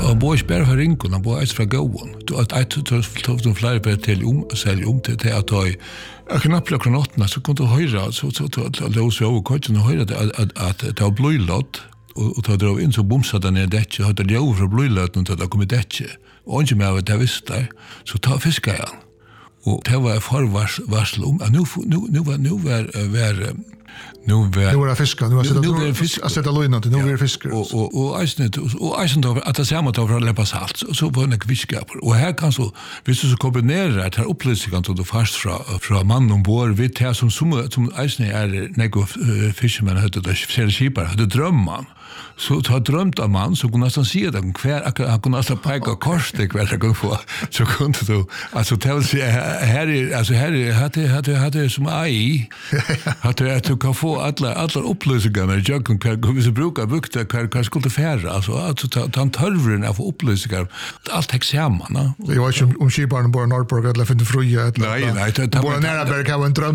Och bor spär för ringen, och bor för gåon. Du att de flyr på till sälj till att ta jag knappt klockan 8 så kunde du höra så lås vi över kotchen och höra att det var blöjlott och då drog in så bomsade ner däck och hade ljud för blöjlotten till att komma däck. Och inte mer vad det visste så ta fiskar jag. Och det var förvarsel om nu var det fiskar, nu var det fiskar. Jag sätter löjna till, nu är det fiskar. Och eisen då, att det samma då för att läppa salt, så var det fiskar. Och här kan så, hvis du så kombinerar det här upplysningen som du fast från man ombord, vid det som eisen nego fishermen hade det, sälskipar, hade drömman. Så ta drömt av man så kunde nästan se det kvar han kunde nästan peka korssteg kvar det kunde få så kunde du alltså tell sig här hade som AI hade att du kan få alla upplysningar jag kan vi brukar bukta kvar skulle färra alltså ta törvren av upplysningar allt häx samman. Det var ju om skiparna bara Norrborg eller för det fria. Nej, bara nära berg kan vara en dröm.